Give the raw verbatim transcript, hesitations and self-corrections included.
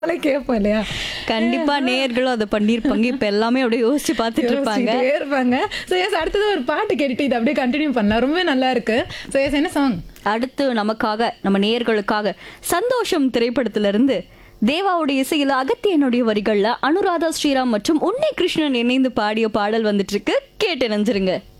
கேட்போம் இல்லையா? கண்டிப்பா நேயர்களும் அதை பண்ணியிருப்பாங்க. இப்ப எல்லாமே அப்படியே யோசிச்சு பார்த்துட்டு இருப்பாங்க. யோசிச்சுட்டே இருப்பாங்க. ஸோ எஸ் அடுத்தது ஒரு பாட்டு கேட்டுட்டு இதை அப்படியே கண்டினியூ பண்ணலாம். ரொம்ப நல்லா இருக்கு. ஸோ எஸ் என்ன சாங்? அடுத்து நமக்காக நம்ம நேயர்களுக்காக சந்தோஷம் திரைப்படத்துல இருந்து தேவாவுடைய இசையில அகத்தியனுடைய வரிகள்ல அனுராதா ஸ்ரீராம் மற்றும் உன்னி கிருஷ்ணன் இணைந்து பாடிய பாடல் வந்துட்டு இருக்கு. கேட்டு நினைஞ்சிருங்க.